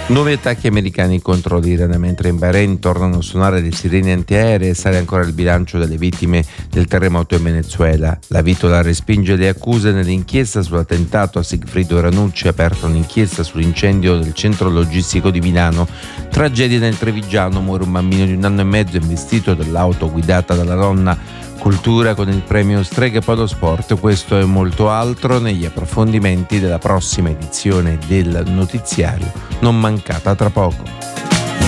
Nuovi attacchi americani contro l'Iran, mentre in Bahrain tornano a suonare le sirene antiaeree e sale ancora il bilancio delle vittime del terremoto in Venezuela. La Vitola respinge le accuse nell'inchiesta sull'attentato a Sigfrido Ranucci, aperta un'inchiesta sull'incendio del centro logistico di Milano. Tragedia nel Trevigiano, muore un bambino di 1 anno e mezzo investito dall'auto guidata dalla nonna. Cultura con il premio Streghe Polo Sport, questo e molto altro negli approfondimenti della prossima edizione del notiziario, non mancata tra poco.